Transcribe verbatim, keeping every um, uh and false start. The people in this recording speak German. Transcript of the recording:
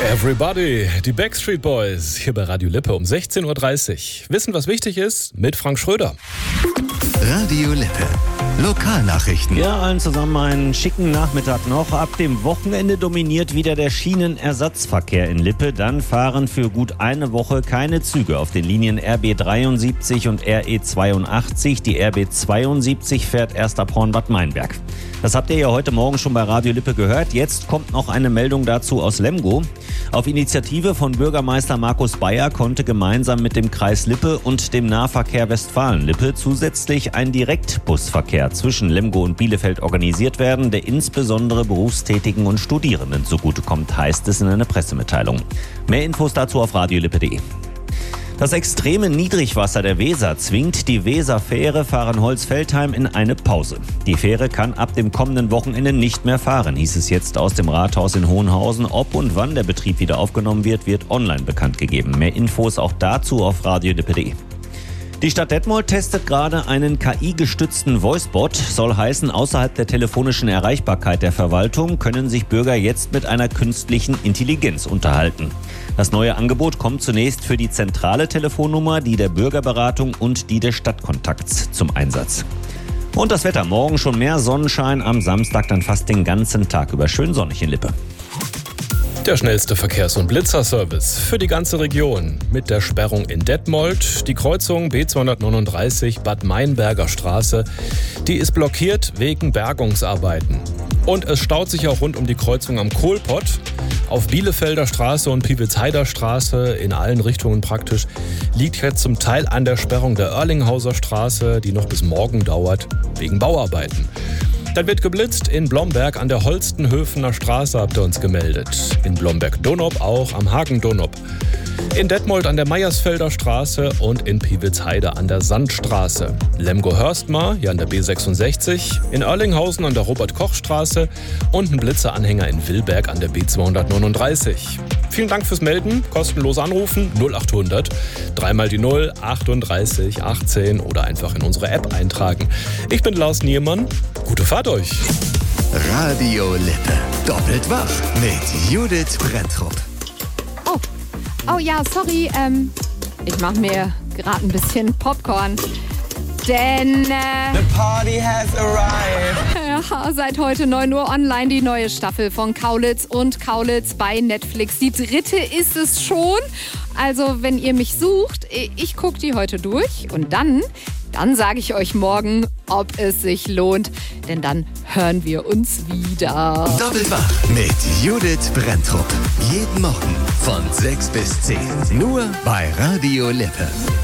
Everybody, die Backstreet Boys, hier bei Radio Lippe um sechzehn Uhr dreißig. Wissen, was wichtig ist? Mit Frank Schröder. Radio Lippe. Lokalnachrichten. Ja, allen zusammen einen schicken Nachmittag noch. Ab dem Wochenende dominiert wieder der Schienenersatzverkehr in Lippe. Dann fahren für gut eine Woche keine Züge auf den Linien R B dreiundsiebzig und R E zweiundachtzig. Die R B zweiundsiebzig fährt erst ab Hornbad Meinberg. Das habt ihr ja heute Morgen schon bei Radio Lippe gehört. Jetzt kommt noch eine Meldung dazu aus Lemgo. Auf Initiative von Bürgermeister Markus Bayer konnte gemeinsam mit dem Kreis Lippe und dem Nahverkehr Westfalen-Lippe zusätzlich ein Direktbusverkehr zwischen Lemgo und Bielefeld organisiert werden, der insbesondere Berufstätigen und Studierenden zugutekommt, heißt es in einer Pressemitteilung. Mehr Infos dazu auf radiolippe punkt de. Das extreme Niedrigwasser der Weser zwingt die Weserfähre Fahrenholz-Veltheim in eine Pause. Die Fähre kann ab dem kommenden Wochenende nicht mehr fahren, hieß es jetzt aus dem Rathaus in Hohenhausen. Ob und wann der Betrieb wieder aufgenommen wird, wird online bekannt gegeben. Mehr Infos auch dazu auf radiolippe punkt de. Die Stadt Detmold testet gerade einen K I-gestützten Voicebot. Soll heißen, außerhalb der telefonischen Erreichbarkeit der Verwaltung können sich Bürger jetzt mit einer künstlichen Intelligenz unterhalten. Das neue Angebot kommt zunächst für die zentrale Telefonnummer, die der Bürgerberatung und die des Stadtkontakts zum Einsatz. Und das Wetter: morgen schon mehr Sonnenschein, am Samstag dann fast den ganzen Tag über schön sonnig in Lippe. Der schnellste Verkehrs- und Blitzerservice für die ganze Region. Mit der Sperrung in Detmold, die Kreuzung B zweihundertneununddreißig Bad Meinberger Straße, die ist blockiert wegen Bergungsarbeiten. Und es staut sich auch rund um die Kreuzung am Kohlpott. Auf Bielefelder Straße und Piewitzheider Straße, in allen Richtungen praktisch, liegt jetzt zum Teil an der Sperrung der Oerlinghauser Straße, die noch bis morgen dauert, wegen Bauarbeiten. Dann wird geblitzt in Blomberg an der Holstenhöfener Straße, habt ihr uns gemeldet. In Blomberg-Donop auch am Hagen-Donop. In Detmold an der Meiersfelder Straße und in Piewitzheide an der Sandstraße. Lemgo-Hörstmar, hier an der B sechsundsechzig. In Oerlinghausen an der Robert-Koch-Straße und ein Blitzeranhänger in Willberg an der B zweihundertneununddreißig. Vielen Dank fürs Melden. Kostenlos anrufen null achthundert, dreimal die null, achtunddreißig, achtzehn oder einfach in unsere App eintragen. Ich bin Lars Niemann. Gute Fahrt euch. Radio Lippe. Doppelt wach mit Judith Brenntrup. Oh, oh ja, sorry. Ähm, ich mache mir gerade ein bisschen Popcorn. Denn äh, The party has arrived. ja, seit heute neun Uhr online die neue Staffel von Kaulitz und Kaulitz bei Netflix. Die dritte ist es schon. Also wenn ihr mich sucht, ich gucke die heute durch und dann, dann sage ich euch morgen, ob es sich lohnt. Denn dann hören wir uns wieder. Doppelt wach mit Judith Brenntrup. Jeden Morgen von sechs bis zehn. Nur bei Radio Lippe.